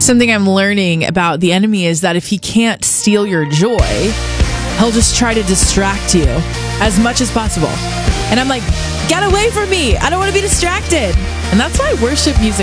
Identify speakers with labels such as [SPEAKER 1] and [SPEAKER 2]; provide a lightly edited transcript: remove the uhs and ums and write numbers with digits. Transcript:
[SPEAKER 1] Something I'm learning about the enemy is that if he can't steal your joy, he'll just try to distract you as much as possible. And I'm like, get away from me. I don't want to be distracted. And that's why worship music